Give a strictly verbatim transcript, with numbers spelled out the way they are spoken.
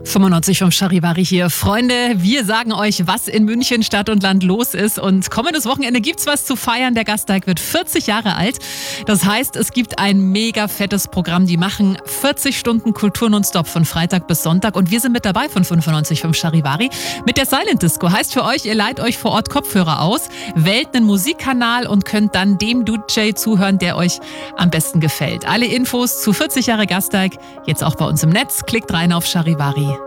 fünfundneunzig vom Charivari hier. Freunde, wir sagen euch, was in München Stadt und Land los ist. Und kommendes Wochenende gibt's was zu feiern. Der Gasteig wird vierzig Jahre alt. Das heißt, es gibt ein mega fettes Programm. Die machen vierzig Stunden Kultur nonstop von Freitag bis Sonntag. Und wir sind mit dabei von fünfundneunzig vom Charivari. Mit der Silent Disco heißt für euch, ihr leiht euch vor Ort Kopfhörer aus, wählt einen Musikkanal und könnt dann dem D J zuhören, der euch am besten gefällt. Alle Infos zu vierzig Jahre Gasteig jetzt auch bei uns im Netz. Klickt rein auf Charivari.